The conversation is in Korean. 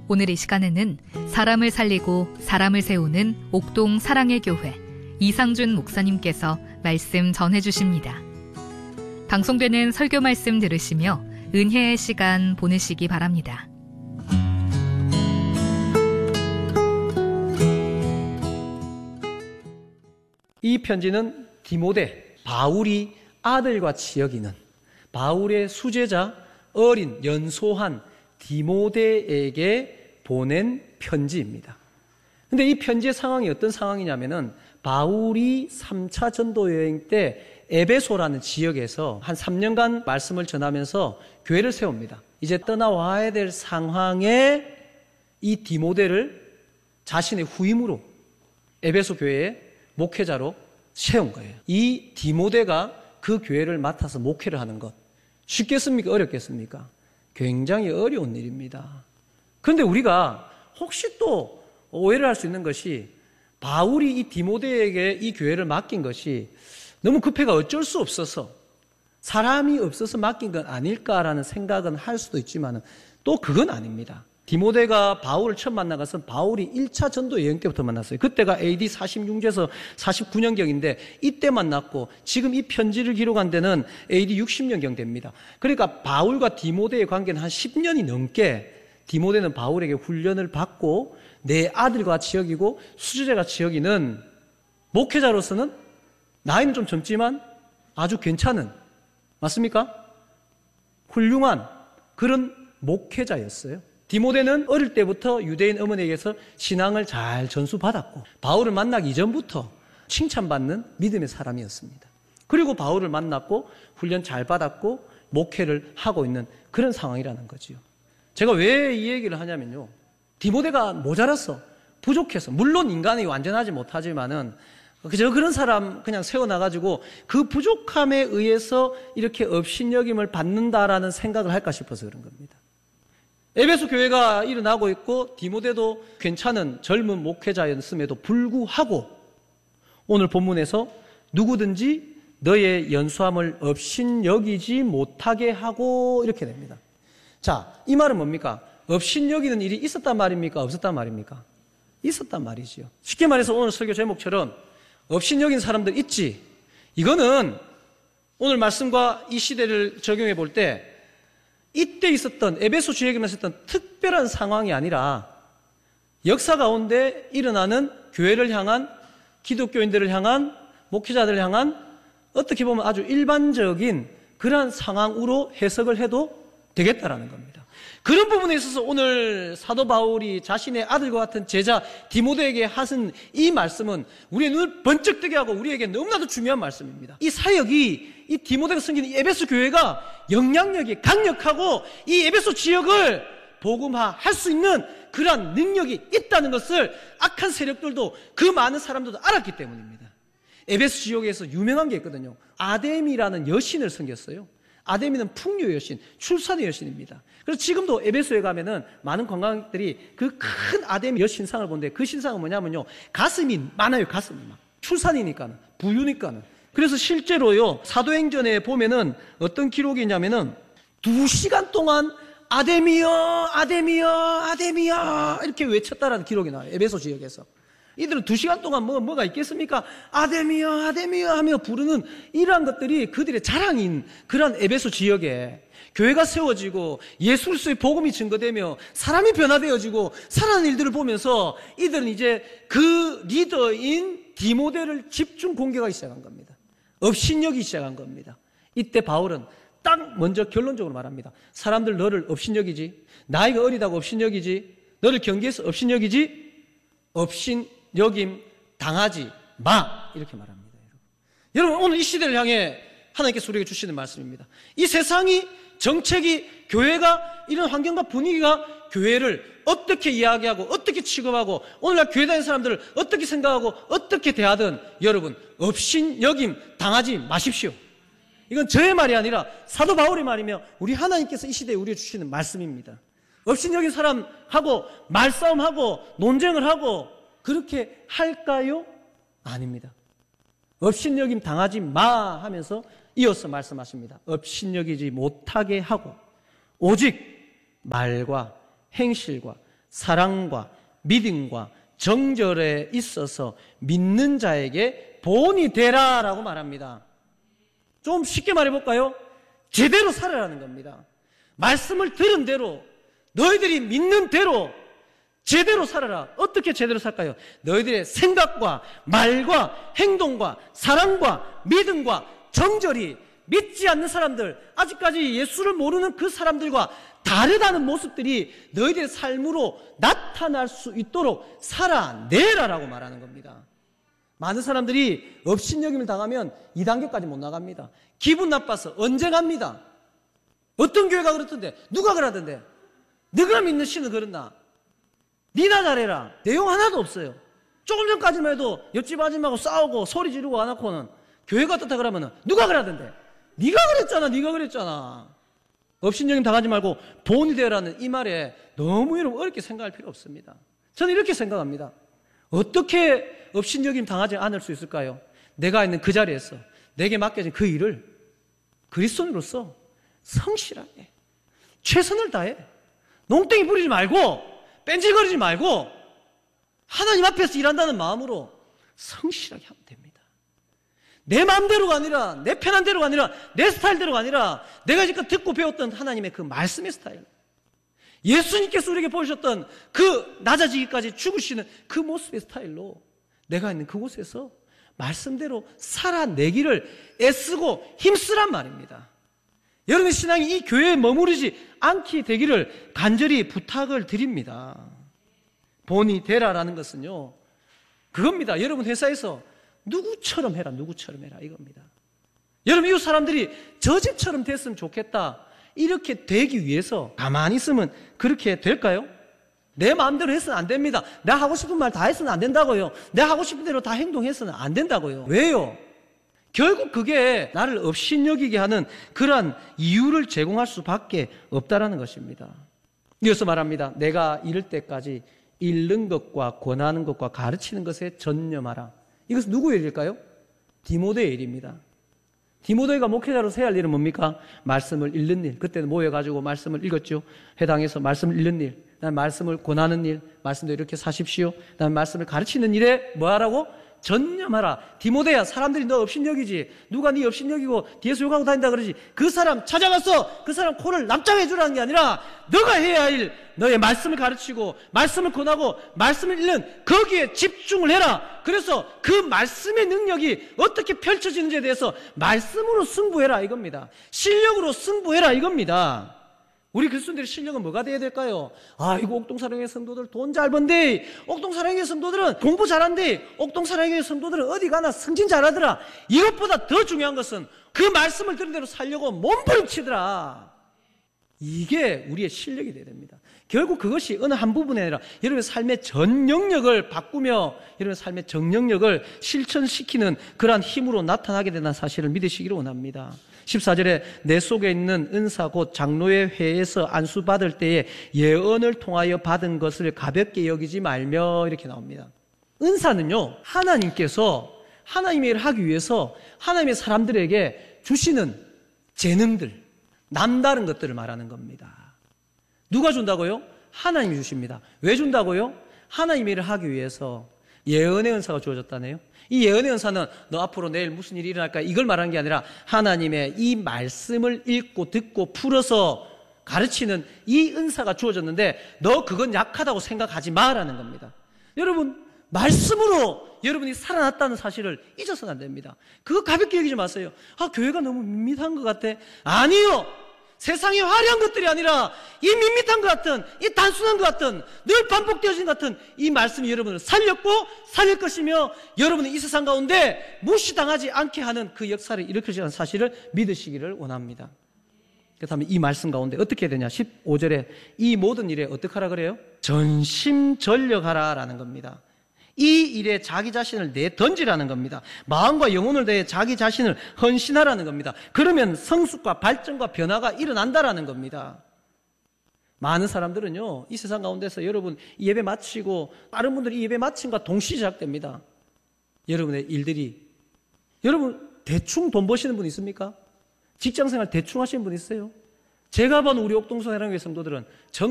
오늘 이 시간에는 사람을 살리고 사람을 세우는 옥동 사랑의 교회 이상준 목사님께서 말씀 전해주십니다. 방송되는 설교 말씀 들으시며 은혜의 시간 보내시기 바랍니다. 이 편지는 디모데, 바울이 아들과 지여기는 바울의 수제자 어린 연소한 디모데에게 보낸 편지입니다. 근데 이 편지의 상황이 어떤 상황이냐면은 바울이 3차 전도 여행 때 에베소라는 지역에서 한 3년간 말씀을 전하면서 교회를 세웁니다. 이제 떠나와야 될 상황에 이 디모데를 자신의 후임으로 에베소 교회에 목회자로 세운 거예요. 이 디모데가 그 교회를 맡아서 목회를 하는 것 쉽겠습니까? 어렵겠습니까? 굉장히 어려운 일입니다. 그런데 우리가 혹시 또 오해를 할 수 있는 것이 바울이 이 디모데에게 이 교회를 맡긴 것이 너무 급해가 어쩔 수 없어서 사람이 없어서 맡긴 건 아닐까라는 생각은 할 수도 있지만 또 그건 아닙니다. 디모데가 바울을 처음 만난 것은 바울이 1차 전도 여행 때부터 만났어요. 그때가 AD 46에서 49년경인데 이때 만났고 지금 이 편지를 기록한 데는 AD 60년경 됩니다. 그러니까 바울과 디모데의 관계는 한 10년이 넘게 디모데는 바울에게 훈련을 받고 내 아들과 같이 여기고 수제자 같이 여기는 목회자로서는 나이는 좀 젊지만 아주 괜찮은, 맞습니까? 훌륭한 그런 목회자였어요. 디모데는 어릴 때부터 유대인 어머니에게서 신앙을 잘 전수받았고 바울을 만나기 이전부터 칭찬받는 믿음의 사람이었습니다. 그리고 바울을 만났고 훈련 잘 받았고 목회를 하고 있는 그런 상황이라는 거지요. 제가 왜 이 얘기를 하냐면요, 디모데가 모자랐어, 부족해서, 물론 인간이 완전하지 못하지만은 그저 그런 사람 그냥 세워놔가지고 그 부족함에 의해서 이렇게 업신여김을 받는다라는 생각을 할까 싶어서 그런 겁니다. 에베소 교회가 일어나고 있고 디모데도 괜찮은 젊은 목회자였음에도 불구하고 오늘 본문에서 누구든지 너의 연수함을 업신여기지 못하게 하고 이렇게 됩니다. 자, 이 말은 뭡니까? 업신여기는 일이 있었단 말입니까? 없었단 말입니까? 있었단 말이지요. 쉽게 말해서 오늘 설교 제목처럼 업신여긴 사람들 있지. 이거는 오늘 말씀과 이 시대를 적용해 볼 때 이때 있었던 에베소 지역에만 있었던 특별한 상황이 아니라 역사 가운데 일어나는 교회를 향한, 기독교인들을 향한, 목회자들을 향한 어떻게 보면 아주 일반적인 그러한 상황으로 해석을 해도 되겠다라는 겁니다. 그런 부분에 있어서 오늘 사도 바울이 자신의 아들과 같은 제자 디모데에게 하신 이 말씀은 우리의 눈을 번쩍 뜨게 하고 우리에게 너무나도 중요한 말씀입니다. 이 사역이, 이 디모데가 섬기는 이 에베소 교회가 영향력이 강력하고 이 에베소 지역을 복음화할 수 있는 그러한 능력이 있다는 것을 악한 세력들도, 그 많은 사람들도 알았기 때문입니다. 에베소 지역에서 유명한 게 있거든요. 아데미라는 여신을 섬겼어요. 아데미는 풍요의 여신, 출산의 여신입니다. 그래서 지금도 에베소에 가면은 많은 관광객들이 그 큰 아데미 여신상을 보는데 그 신상은 뭐냐면요, 가슴이 많아요. 가슴이 막. 출산이니까는, 부유니까는. 그래서 실제로요, 사도행전에 보면은 어떤 기록이 있냐면은 2시간 동안 아데미여, 아데미여, 아데미여 이렇게 외쳤다라는 기록이 나와요. 에베소 지역에서. 이들은 2시간 동안 뭐가 있겠습니까? 아데미여, 아데미여 하며 부르는 이러한 것들이 그들의 자랑인 그런 에베소 지역에 교회가 세워지고 예수 그리스도의 복음이 증거되며 사람이 변화되어지고 살아나는 일들을 보면서 이들은 이제 그 리더인 디모데를 집중 공격하기 시작한 겁니다. 업신여기기 시작한 겁니다. 이때 바울은 딱 먼저 결론적으로 말합니다. 사람들 너를 업신여기지, 나이가 어리다고 업신여기지, 너를 경계해서 업신여기지, 업신여김 당하지 마, 이렇게 말합니다. 여러분, 오늘 이 시대를 향해 하나님께서 우리에게 주시는 말씀입니다. 이 세상이, 정책이, 교회가, 이런 환경과 분위기가 교회를 어떻게 이야기하고 어떻게 취급하고 오늘날 교회 다니는 사람들을 어떻게 생각하고 어떻게 대하든 여러분 업신여김 당하지 마십시오. 이건 저의 말이 아니라 사도 바울의 말이며 우리 하나님께서 이 시대에 우리에게 주시는 말씀입니다. 업신여긴 사람하고 말싸움하고 논쟁을 하고 그렇게 할까요? 아닙니다. 업신여김 당하지 마 하면서 이어서 말씀하십니다. 업신여기지 못하게 하고 오직 말과 행실과 사랑과 믿음과 정절에 있어서 믿는 자에게 본이 되라라고 말합니다. 좀 쉽게 말해볼까요? 제대로 살아라는 겁니다. 말씀을 들은 대로, 너희들이 믿는 대로 제대로 살아라. 어떻게 제대로 살까요? 너희들의 생각과 말과 행동과 사랑과 믿음과 정절이 믿지 않는 사람들, 아직까지 예수를 모르는 그 사람들과 다르다는 모습들이 너희들의 삶으로 나타날 수 있도록 살아내라라고 말하는 겁니다. 많은 사람들이 업신여김을 당하면 2단계까지 못 나갑니다. 기분 나빠서 언제 갑니다. 어떤 교회가 그렇던데, 누가 그러던데, 너가 믿는 신은 그렇나, 니나 잘해라, 내용 하나도 없어요. 조금 전까지만 해도 옆집 아줌마하고 싸우고 소리 지르고 안 하고는 교회가 어떻다 그러면 누가 그러던데, 네가 그랬잖아. 업신여김 당하지 말고 본이 되라는 이 말에 너무 여러분 어렵게 생각할 필요 없습니다. 저는 이렇게 생각합니다. 어떻게 업신여김 당하지 않을 수 있을까요? 내가 있는 그 자리에서 내게 맡겨진 그 일을 그리스도인으로서 성실하게 최선을 다해 농땡이 부리지 말고 뺀질거리지 말고 하나님 앞에서 일한다는 마음으로 성실하게 하면 됩니다. 내 마음대로가 아니라, 내 편한 대로가 아니라, 내 스타일대로가 아니라 내가 지금 듣고 배웠던 하나님의 그 말씀의 스타일, 예수님께서 우리에게 보여주셨던 그 낮아지기까지 죽으시는 그 모습의 스타일로 내가 있는 그곳에서 말씀대로 살아내기를 애쓰고 힘쓰란 말입니다. 여러분의 신앙이 이 교회에 머무르지 않게 되기를 간절히 부탁을 드립니다. 본이 되라라는 것은요, 그겁니다. 여러분 회사에서 누구처럼 해라 이겁니다. 여러분 이웃 사람들이 저 집처럼 됐으면 좋겠다, 이렇게 되기 위해서 가만히 있으면 그렇게 될까요? 내 마음대로 해서는 안 됩니다. 내가 하고 싶은 말 다 해서는 안 된다고요. 내가 하고 싶은 대로 다 행동해서는 안 된다고요. 왜요? 결국 그게 나를 업신여기게 하는 그러한 이유를 제공할 수밖에 없다라는 것입니다. 이어서 말합니다. 내가 이를 때까지 읽는 것과 권하는 것과 가르치는 것에 전념하라. 이것은 누구의 일일까요? 디모데의 일입니다. 디모데가 목회자로서 해야 할 일은 뭡니까? 말씀을 읽는 일. 그때는 모여가지고 말씀을 읽었죠. 회당에서 말씀을 읽는 일, 그다음에 말씀을 권하는 일, 말씀도 이렇게 사십시오. 그다음에 말씀을 가르치는 일에 뭐하라고? 전념하라. 디모데야, 사람들이 너 업신여기지, 누가 네 업신여기고 뒤에서 욕하고 다닌다 그러지, 그 사람 찾아가서 그 사람 코를 납작해 주라는 게 아니라 너가 해야 할 일, 너의 말씀을 가르치고 말씀을 권하고 말씀을 읽는 거기에 집중을 해라. 그래서 그 말씀의 능력이 어떻게 펼쳐지는지에 대해서 말씀으로 승부해라 이겁니다. 실력으로 승부해라 이겁니다. 우리 그리스도인들의 실력은 뭐가 돼야 될까요? 이거 옥동사랑의 성도들 돈 잘 번데, 옥동사랑의 성도들은 공부 잘한데, 옥동사랑의 성도들은 어디 가나 승진 잘하더라. 이것보다 더 중요한 것은 그 말씀을 들은 대로 살려고 몸부림치더라. 이게 우리의 실력이 돼야 됩니다. 결국 그것이 어느 한 부분이 아니라 여러분의 삶의 전 영역을 바꾸며 여러분의 삶의 전 영역을 실천시키는 그러한 힘으로 나타나게 된다는 사실을 믿으시기를 원합니다. 14절에 내 속에 있는 은사 곧 장로의 회에서 안수받을 때에 예언을 통하여 받은 것을 가볍게 여기지 말며 이렇게 나옵니다. 은사는요, 하나님께서 하나님의 일을 하기 위해서 하나님의 사람들에게 주시는 재능들, 남다른 것들을 말하는 겁니다. 누가 준다고요? 하나님이 주십니다. 왜 준다고요? 하나님의 일을 하기 위해서. 예언의 은사가 주어졌다네요. 이 예언의 은사는 너 앞으로 내일 무슨 일이 일어날까 이걸 말하는 게 아니라 하나님의 이 말씀을 읽고 듣고 풀어서 가르치는 이 은사가 주어졌는데 너 그건 약하다고 생각하지 마라는 겁니다. 여러분, 말씀으로 여러분이 살아났다는 사실을 잊어서는 안 됩니다. 그거 가볍게 여기지 마세요. 교회가 너무 밋밋한 것 같아. 아니요. 세상의 화려한 것들이 아니라 이 밋밋한 것 같은, 이 단순한 것 같은, 늘 반복되어진 것 같은 이 말씀이 여러분을 살렸고 살릴 것이며 여러분이 이 세상 가운데 무시당하지 않게 하는 그 역사를 일으키시는 사실을 믿으시기를 원합니다. 그렇다면 이 말씀 가운데 어떻게 해야 되냐? 15절에 이 모든 일에 어떻게 하라 그래요? 전심전력하라 라는 겁니다. 이 일에 자기 자신을 내던지라는 겁니다. 마음과 영혼을 다해 자기 자신을 헌신하라는 겁니다. 그러면 성숙과 발전과 변화가 일어난다라는 겁니다. 많은 사람들은요, 이 세상 가운데서 여러분 이 예배 마치고 다른 분들이 이 예배 마침과 동시에 시작됩니다. 여러분의 일들이. 여러분 대충 돈 버시는 분 있습니까? 직장생활 대충 하시는 분 있어요? 제가 본 우리 옥동사랑교회 성도들은